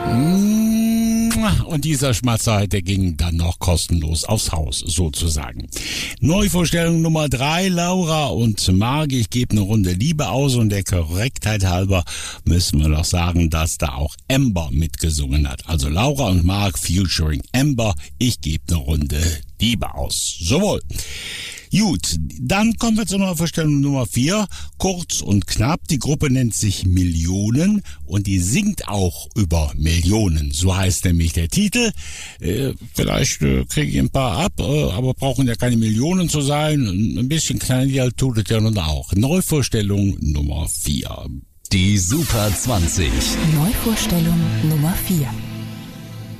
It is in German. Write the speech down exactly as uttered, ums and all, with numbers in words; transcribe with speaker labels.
Speaker 1: Und dieser Schmatzer, der ging dann noch kostenlos aufs Haus, sozusagen. Neuvorstellung Nummer drei, Laura und Marc, ich gebe eine Runde Liebe aus und der Korrektheit halber müssen wir noch sagen, dass da auch Amber mitgesungen hat. Also Laura und Marc featuring Amber, ich gebe eine Runde Liebe aus. Sowohl. Gut, dann kommen wir zur Neuvorstellung Nummer vier. Kurz und knapp, die Gruppe nennt sich Millionen und die singt auch über Millionen. So heißt nämlich der Titel. Äh, vielleicht äh, kriege ich ein paar ab, äh, aber brauchen ja keine Millionen zu sein. Ein bisschen Kleingeld tut es ja nun auch. Neuvorstellung Nummer vier.
Speaker 2: Die Super zwanzig.
Speaker 3: Neuvorstellung Nummer vier.